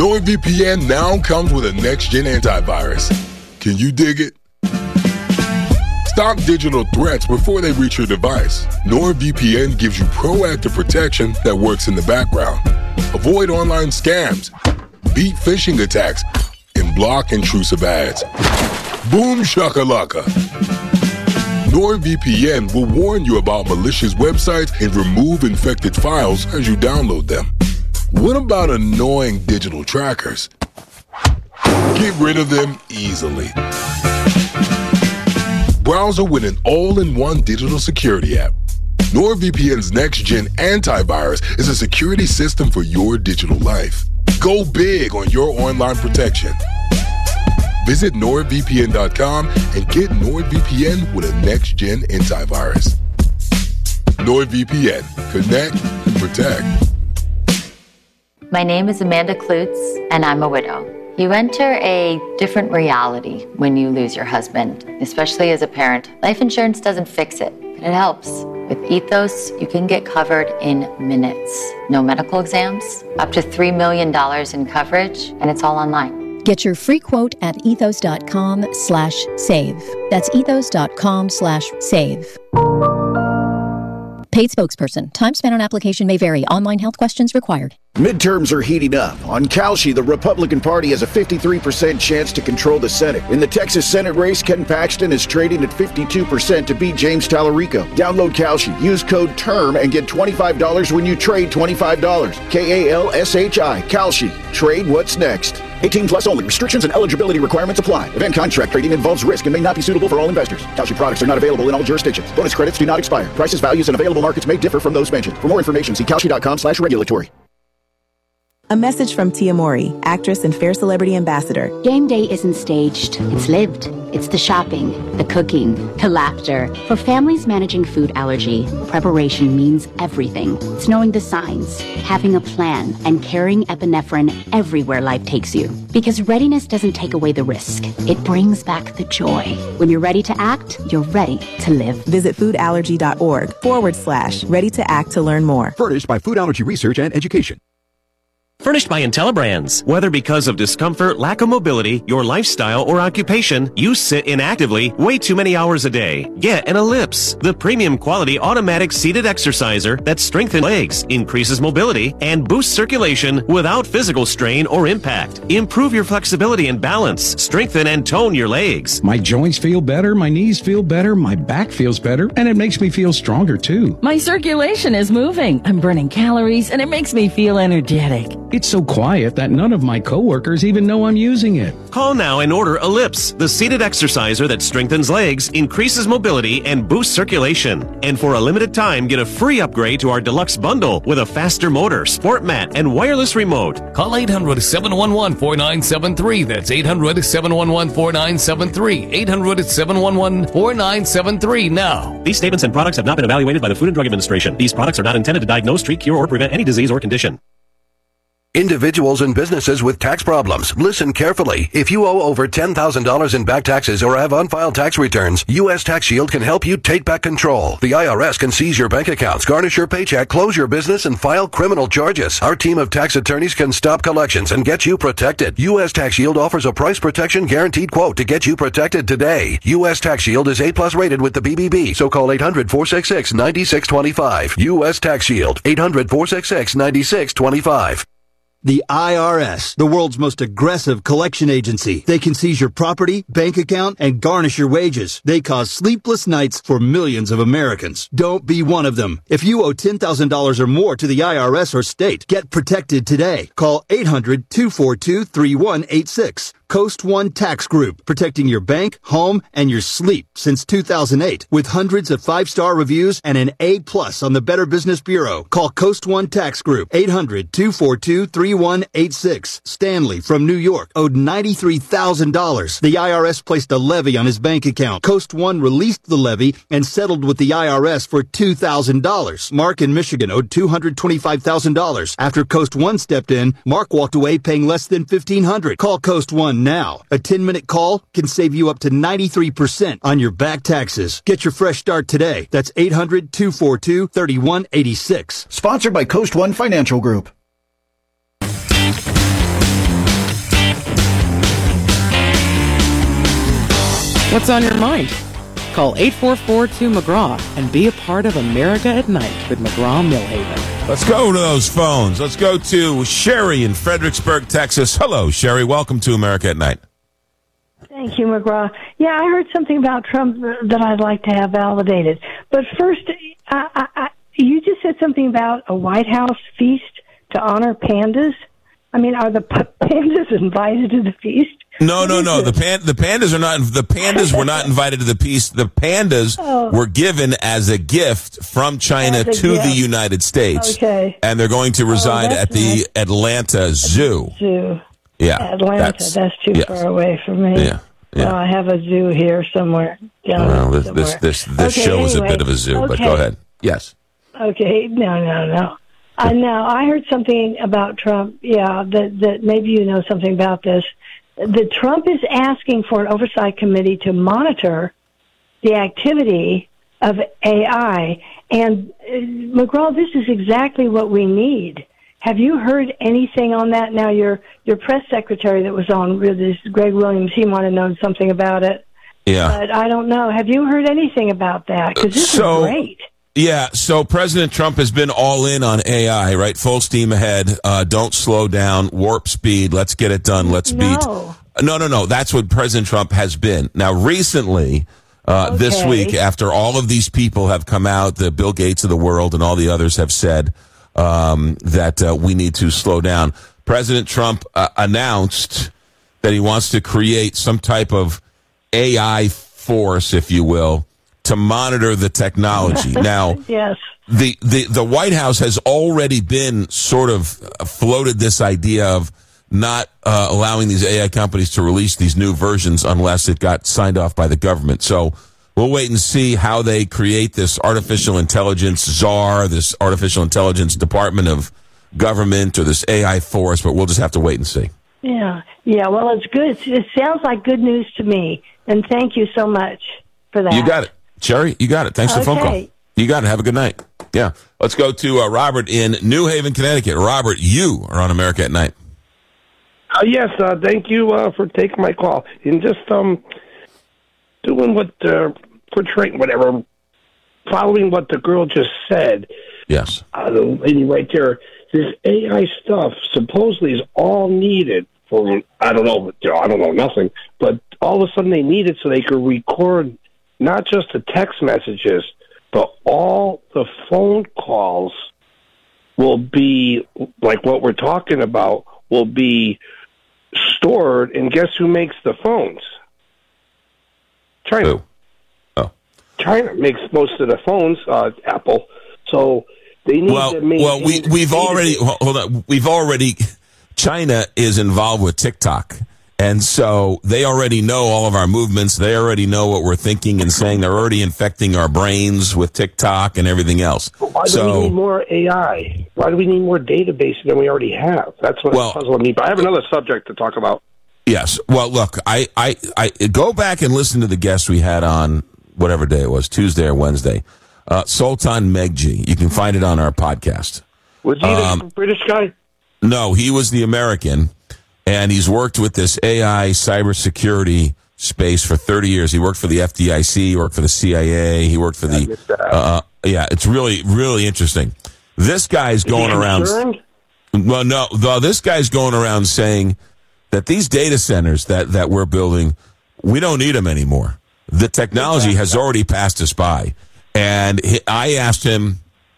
NordVPN now comes with a next-gen antivirus. Can you dig it? Stop digital threats before they reach your device. NordVPN gives you proactive protection that works in the background. Avoid online scams, beat phishing attacks, and block intrusive ads. Boom shakalaka. NordVPN will warn you about malicious websites and remove infected files as you download them. What about annoying digital trackers? Get rid of them easily. Browser with an all-in-one digital security app. NordVPN's next-gen antivirus is a security system for your digital life. Go big on your online protection. Visit NordVPN.com and get NordVPN with a next-gen antivirus. NordVPN. Connect and protect. My name is Amanda Klutz, and I'm a widow. You enter a different reality when you lose your husband, especially as a parent. Life insurance doesn't fix it, but it helps. With Ethos, you can get covered in minutes. No medical exams, up to $3 million in coverage, and it's all online. Get your free quote at ethos.com/save. That's ethos.com/save. Paid spokesperson. Time spent on application may vary. Online health questions required. Midterms are heating up. On Kalshi, the Republican Party has a 53% chance to control the Senate. In the Texas Senate race, Ken Paxton is trading at 52% to beat James Tallarico. Download Kalshi. Use code TERM and get $25 when you trade $25. KALSHI. Kalshi. Trade what's next. 18 plus only. Restrictions and eligibility requirements apply. Event contract trading involves risk and may not be suitable for all investors. Kalshi products are not available in all jurisdictions. Bonus credits do not expire. Prices, values, and available markets may differ from those mentioned. For more information, see Kalshi.com/regulatory. A message from Tia Mori, actress and Fair Celebrity Ambassador. Game day isn't staged. It's lived. It's the shopping, the cooking, the laughter. For families managing food allergy, preparation means everything. It's knowing the signs, having a plan, and carrying epinephrine everywhere life takes you. Because readiness doesn't take away the risk. It brings back the joy. When you're ready to act, you're ready to live. Visit foodallergy.org/ready to act to learn more. Furnished by Food Allergy Research and Education. Furnished by IntelliBrands. Whether because of discomfort, lack of mobility, your lifestyle, or occupation, you sit inactively way too many hours a day. Get an Ellipse, the premium quality automatic seated exerciser that strengthens legs, increases mobility, and boosts circulation without physical strain or impact. Improve your flexibility and balance. Strengthen and tone your legs. My joints feel better, my knees feel better, my back feels better, and it makes me feel stronger too. My circulation is moving. I'm burning calories, and it makes me feel energetic. It's so quiet that none of my coworkers even know I'm using it. Call now and order Ellipse, the seated exerciser that strengthens legs, increases mobility, and boosts circulation. And for a limited time, get a free upgrade to our deluxe bundle with a faster motor, sport mat, and wireless remote. Call 800-711-4973. That's 800-711-4973. 800-711-4973 now. These statements and products have not been evaluated by the Food and Drug Administration. These products are not intended to diagnose, treat, cure, or prevent any disease or condition. Individuals and businesses with tax problems, listen carefully. If you owe over $10,000 in back taxes or have unfiled tax returns, U.S. Tax Shield can help you take back control. The IRS can seize your bank accounts, garnish your paycheck, close your business, and file criminal charges. Our team of tax attorneys can stop collections and get you protected. U.S. Tax Shield offers a price protection guaranteed quote to get you protected today. U.S. Tax Shield is A+ rated with the BBB, so call 800-466-9625. U.S. Tax Shield, 800-466-9625. The IRS, the world's most aggressive collection agency. They can seize your property, bank account, and garnish your wages. They cause sleepless nights for millions of Americans. Don't be one of them. If you owe $10,000 or more to the IRS or state, get protected today. Call 800-242-3186. Coast One Tax Group, protecting your bank, home, and your sleep since 2008. With hundreds of 5-star reviews and an A+ on the Better Business Bureau. Call Coast One Tax Group, 800-242-3186. Stanley from New York owed $93,000. The IRS placed a levy on his bank account. Coast One released the levy and settled with the IRS for $2,000. Mark in Michigan owed $225,000. After Coast One stepped in, Mark walked away paying less than $1,500. Call Coast One now. A 10-minute call can save you up to 93% on your back taxes. Get your fresh start today. That's 800-242-3186. Sponsored by Coast One Financial Group. What's on your mind? Call 844-2-McGraw and be a part of America at Night with McGraw-Millhaven. Let's go to those phones. Let's go to Sherry in Fredericksburg, Texas. Hello, Sherry. Welcome to America at Night. Thank you, McGraw. Yeah, I heard something about Trump that I'd like to have validated. But first, you just said something about a White House feast to honor pandas. I mean, are the pandas invited to the feast? No. The pandas are not. The pandas were not invited to the feast. The pandas were given as a gift from China to the United States. Okay. And they're going to reside at the Atlanta Zoo. Yeah. Atlanta. That's too far away from me. Yeah. Well, I have a zoo here somewhere. This show is a bit of a zoo, but go ahead. Yes. Okay. No. Now, I heard something about Trump, that maybe you know something about this. That Trump is asking for an oversight committee to monitor the activity of AI. And, McGraw, this is exactly what we need. Have you heard anything on that? Now, your press secretary that was on, this Greg Williams, he might have known something about it. Yeah. But I don't know. Have you heard anything about that? Because this is great. Yeah, so President Trump has been all in on AI, right? Full steam ahead. Don't slow down. Warp speed. Let's get it done. Let's beat. No. That's what President Trump has been. Now, recently, this week, after all of these people have come out, the Bill Gates of the world and all the others have said that we need to slow down, President Trump announced that he wants to create some type of AI force, if you will, to monitor the technology. Now, yes. The White House has already been sort of floated this idea of not allowing these AI companies to release these new versions unless it got signed off by the government. So we'll wait and see how they create this artificial intelligence czar, this artificial intelligence department of government, or this AI force, but we'll just have to wait and see. Yeah. Well, it's good. It sounds like good news to me, and thank you so much for that. You got it. Sherry, you got it. Thanks for the phone call. You got it. Have a good night. Yeah. Let's go to Robert in New Haven, Connecticut. Robert, you are on America at Night. Yes, thank you for taking my call. And just doing what, portraying whatever, following what the girl just said. Yes. The lady right there, this AI stuff supposedly is all needed for, I don't know nothing, but all of a sudden they need it so they could record not just the text messages, but all the phone calls will be, like what we're talking about, will be stored, and guess who makes the phones? China. Who? Oh. China makes most of the phones, Apple. So they need to maintain... We've already, China is involved with TikTok. And so they already know all of our movements. They already know what we're thinking and saying. They're already infecting our brains with TikTok and everything else. Why do we need more AI? Why do we need more database than we already have? That's what's puzzling me. But I have another subject to talk about. Yes. Well, look, I go back and listen to the guest we had on whatever day it was, Tuesday or Wednesday, Sultan Megji. You can find it on our podcast. Was he the British guy? No, he was the American. And he's worked with this AI cybersecurity space for 30 years. He worked for the FDIC, he worked for the CIA, he worked for it's really, really interesting. This guy's going around. Well, no, this guy's going around saying that these data centers that we're building, we don't need them anymore. The technology has already passed us by. And I asked him,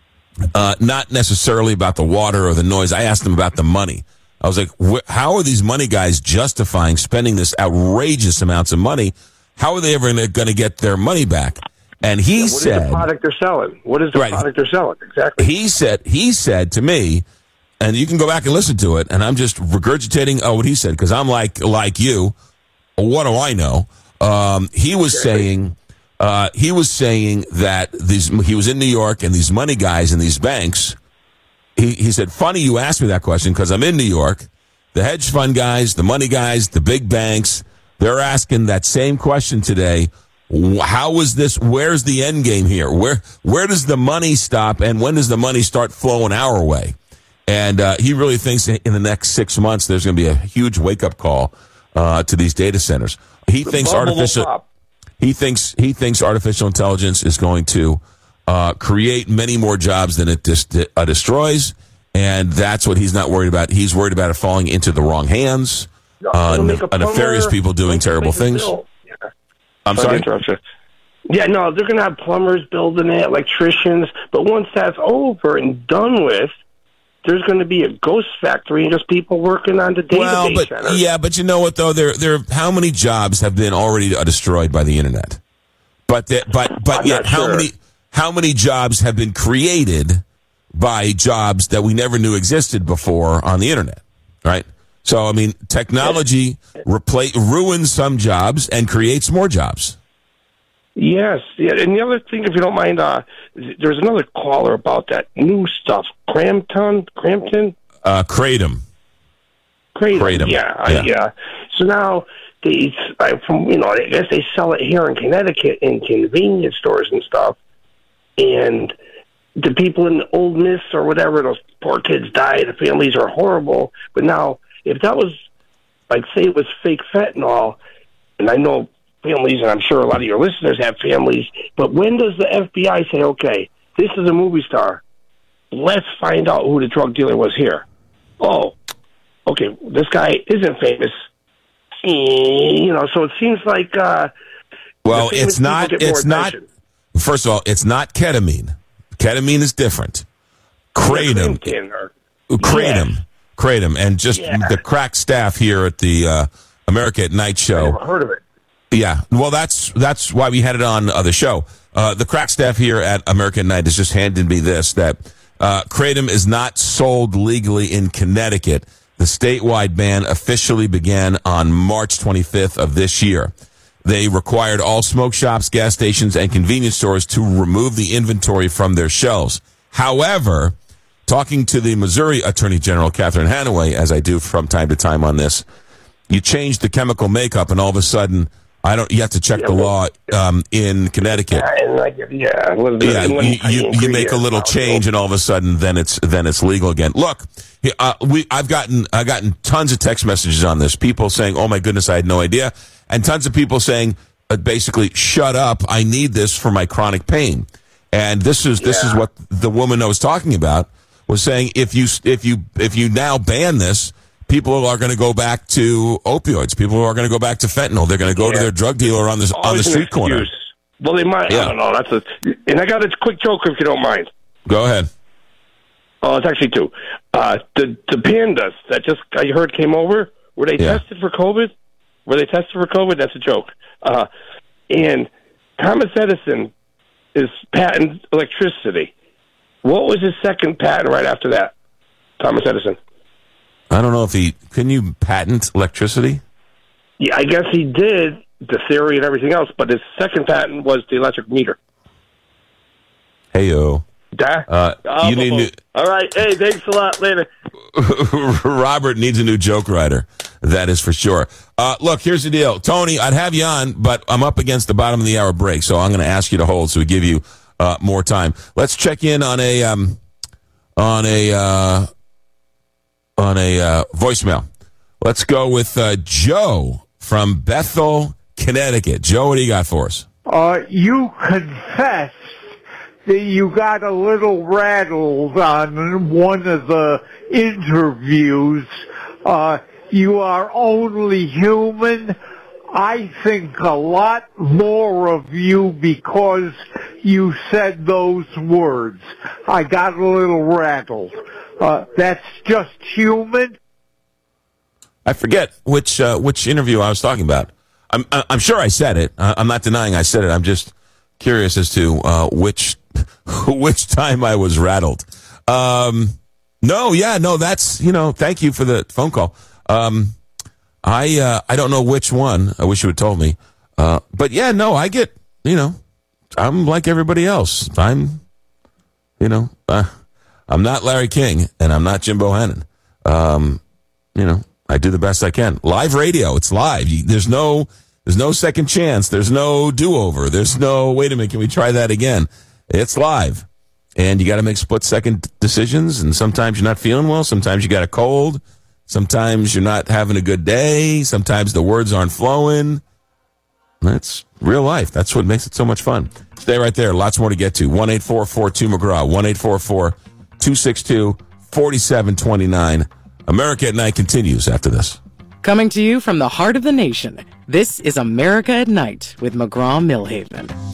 not necessarily about the water or the noise, I asked him about the money. I was like, how are these money guys justifying spending this outrageous amounts of money? How are they ever going to get their money back? And he said, what is the product they're selling? What is the product they're selling? Exactly. He said to me, and you can go back and listen to it, and I'm just regurgitating what he said, because I'm like you. What do I know? He was saying that he was in New York, and these money guys in these banks, he said, funny you asked me that question, because I'm in New York. The hedge fund guys, the money guys, the big banks, they're asking that same question today. How is this? Where's the end game here? Where does the money stop, and when does the money start flowing our way? And he really thinks in the next 6 months there's going to be a huge wake-up call to these data centers. He thinks artificial... He thinks artificial intelligence is going to create many more jobs than it destroys, and that's what he's not worried about. He's worried about it falling into the wrong hands, nefarious people doing terrible things. Yeah. I'm sorry? Yeah, no, they're going to have plumbers building it, electricians, but once that's over and done with, there's going to be a ghost factory and just people working on the database centers. But you know what though? There how many jobs have been already destroyed by the internet? But yet how many jobs have been created by jobs that we never knew existed before on the internet? Right? So I mean, technology ruins some jobs and creates more jobs. Yes, yeah, and the other thing, if you don't mind, there's another caller about that new stuff. Kratom. Kratom. Yeah. So now I guess they sell it here in Connecticut in convenience stores and stuff. And the people in Old Miss or whatever, those poor kids died. The families are horrible. But now, if that was, like, say it was fake fentanyl, and I know families, and I'm sure a lot of your listeners have families, but when does the FBI say, okay, this is a movie star, let's find out who the drug dealer was here? Oh, okay, this guy isn't famous. So it seems like... it's not... First of all, it's not ketamine. Ketamine is different. Kratom. Kratom. And just the crack staff here at the America at Night show. I never heard of it. Yeah, well, that's why we had it on the show. The crack staff here at America at Night has just handed me this, that Kratom is not sold legally in Connecticut. The statewide ban officially began on March 25th of this year. They required all smoke shops, gas stations, and convenience stores to remove the inventory from their shelves. However, talking to the Missouri Attorney General, Catherine Hanaway, as I do from time to time on this, you change the chemical makeup and all of a sudden... you have to check the law in Connecticut. You make a little change, and all of a sudden, then it's legal again. Look, I've gotten tons of text messages on this. People saying, "Oh my goodness, I had no idea," and tons of people saying, basically, "Shut up! I need this for my chronic pain." And this is what the woman I was talking about was saying. If you now ban this, people are going to go back to opioids. People are going to go back to fentanyl. They're going to go to their drug dealer on the street corner. Well, they might. Yeah. I don't know. And I got a quick joke if you don't mind. Go ahead. Oh, it's actually two. The pandas that I heard came over, were they tested for COVID? That's a joke. And Thomas Edison is patent electricity. What was his second patent right after that? Thomas Edison. I don't know if can you patent electricity? Yeah, I guess he did, the theory and everything else, but his second patent was the electric meter. Hey-o. You need all right. Hey, thanks a lot. Later. Robert needs a new joke writer. That is for sure. Look, here's the deal. Tony, I'd have you on, but I'm up against the bottom of the hour break, so I'm going to ask you to hold so we give you more time. Let's check in on a voicemail. Let's go with Joe from Bethel, Connecticut. Joe, what do you got for us? You confessed that you got a little rattled on one of the interviews. You are only human. I think a lot more of you because you said those words. I got a little rattled. That's just human. I forget which interview I was talking about. I'm sure I said it. I'm not denying I said it. I'm just curious as to which time I was rattled. No, that's thank you for the phone call. I don't know which one. I wish you had told me. But yeah, no, I get I'm like everybody else. I'm not Larry King and I'm not Jim Bohannon. I do the best I can. Live radio, it's live. There's no second chance. There's no do-over. There's no, wait a minute, can we try that again? It's live. And you got to make split-second decisions, and sometimes you're not feeling well. Sometimes you got a cold. Sometimes you're not having a good day. Sometimes the words aren't flowing. That's real life. That's what makes it so much fun. Stay right there. Lots more to get to. 1-844-2McGraw. 1-844-262-4729. America at Night continues after this. Coming to you from the heart of the nation, this is America at Night with McGraw-Milhaven.